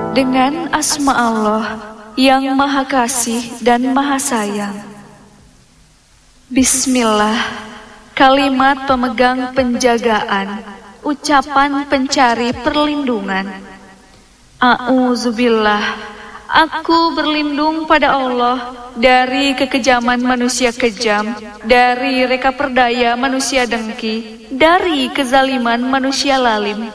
Dengan asma Allah yang Maha Kasih dan Maha Sayang. Bismillah, kalimat pemegang penjagaan, ucapan pencari perlindungan. A'udzubillah, aku berlindung pada Allah dari kekejaman manusia kejam, dari reka perdaya manusia dengki, dari kezaliman manusia lalim.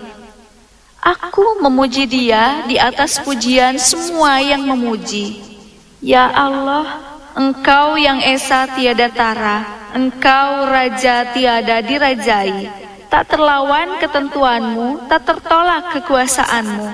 Aku memuji Dia di atas pujian semua yang memuji. Ya Allah, Engkau yang Esa tiada tara, Engkau Raja tiada dirajai, tak terlawan ketentuanmu, tak tertolak kekuasaanmu.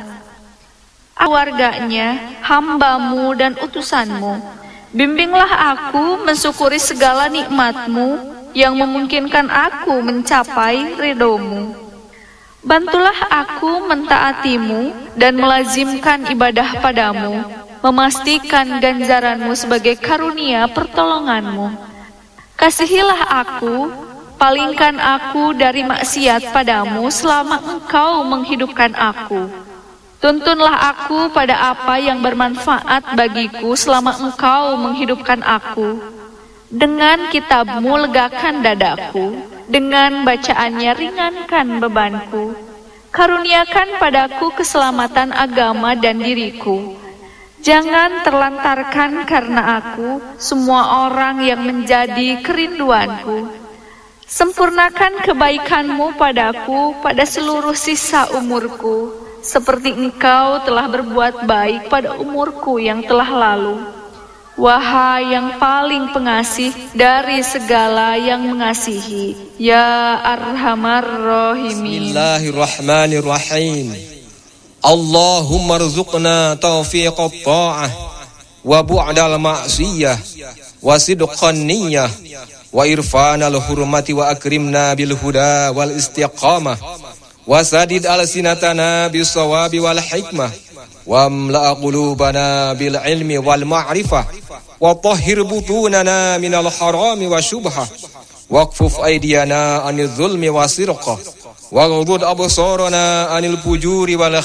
Warganya, hamba-Mu dan utusan-Mu, bimbinglah aku mensyukuri segala nikmat-Mu yang memungkinkan aku mencapai ridho-Mu. Bantulah aku mentaati-Mu dan melazimkan ibadah pada-Mu, memastikan ganjaran-Mu sebagai karunia pertolongan-Mu. Kasihilah aku, palingkan aku dari maksiat pada-Mu selama Engkau menghidupkan aku. Tuntunlah aku pada apa yang bermanfaat bagiku selama Engkau menghidupkan aku. Dengan kitab-Mu legakan dadaku, dengan bacaannya ringankan bebanku. Karuniakan padaku keselamatan agama dan diriku. Jangan terlantarkan karena aku semua orang yang menjadi kerinduanku. Sempurnakan kebaikan-Mu padaku pada seluruh sisa umurku, seperti Engkau telah berbuat baik pada umurku yang telah lalu. Wahai yang paling pengasih dari segala yang mengasihi, Ya Arhamar Rahimin. Bismillahirrahmanirrahim. Allahumma rzuqna taufiqat ta'ah wa bu'dal ma'siyah wa sidqan niyyah wa irfanal hurmati wa akrimna bil huda wal istiqamah wa sadid alsinatana bis sawabi wal hikmah واملأ قلوبنا بالعلم والمعرفة وطهر بطوننا من الحرام والشبهة واكفف أيدينا عن الظلم والسرقة واغضض أبصارنا عن الفجور